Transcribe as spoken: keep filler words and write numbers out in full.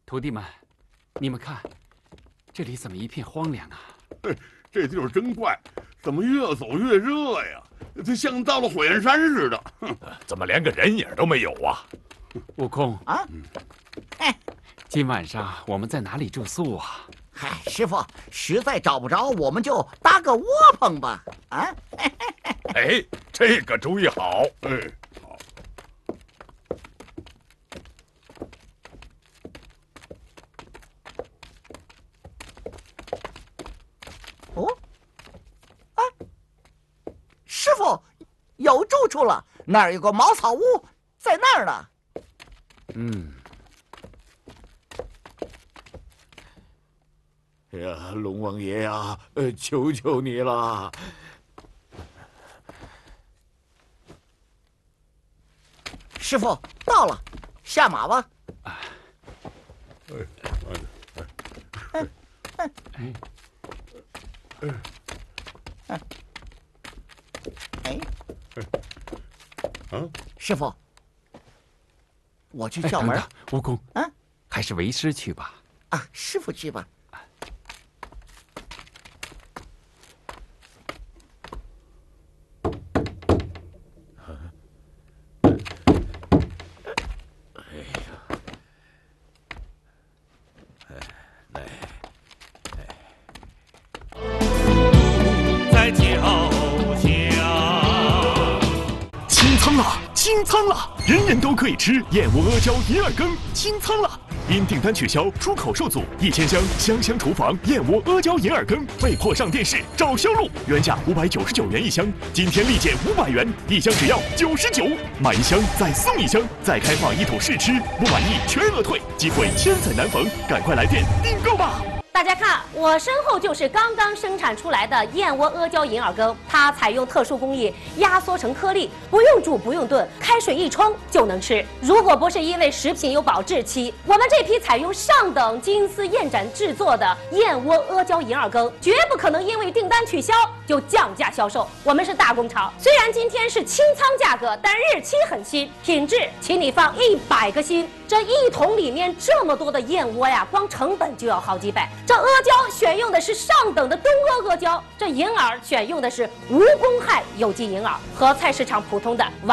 徒弟们，你们看，这里怎么一片荒凉啊？ 哎，这地儿真怪，怎么越走越热呀？这像到了火焰山似的。哼， 怎么连个人影都没有啊？ 悟空啊，哎， 今晚上我们在哪里住宿啊？ 嗨，师傅，实在找不着，我们就搭个窝棚吧。啊， 哎，这个主意好。 哎，好。 哦，啊，师傅，有住处了，那儿有个茅草屋，在那儿呢。 嗯。 哎呀，龙王爷呀，呃，求求你了！ 师傅到了，下马吧。 哎， 哎哎哎哎！ 啊， 师傅，我去叫门。 哎、悟空， 啊， 还是为师去吧。 啊，师傅去吧。 清仓了，人人都可以吃燕窝阿胶银耳羹，清仓了。因订单取消，出口受阻，一千箱香香厨房燕窝阿胶银耳羹被迫上电视找销路，原价五百九十九元一箱，今天立减五百元，一箱只要九十九，买一箱再送一箱，再开放一桶试吃，不满意全额退，机会千载难逢，赶快来电订购吧！ 大家看，我身后就是刚刚生产出来的燕窝阿胶银耳羹，它采用特殊工艺压缩成颗粒，不用煮不用炖，开水一冲就能吃。如果不是因为食品有保质期，我们这批采用上等金丝燕盏制作的燕窝阿胶银耳羹，绝不可能因为订单取消就降价销售。我们是大工厂，虽然今天是清仓价格，但日期很新，品质请你放一百个心。这一桶里面这么多的燕窝呀，光成本就要好几百。这阿胶选用的是上等的东阿阿胶，这银耳选用的是无公害有机银耳，和菜市场普通的